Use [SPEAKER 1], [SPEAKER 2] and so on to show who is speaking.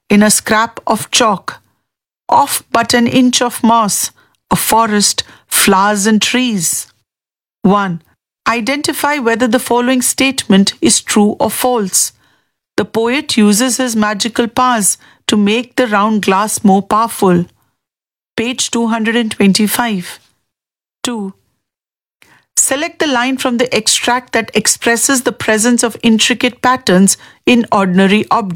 [SPEAKER 1] in a scrap of chalk. Off but an inch of moss, a forest, flowers and trees. 1. Identify whether the following statement is true or false. The poet uses his magical powers to make the round glass more powerful. Page 225. 2. Select the line from the extract that expresses the presence of intricate patterns in ordinary objects.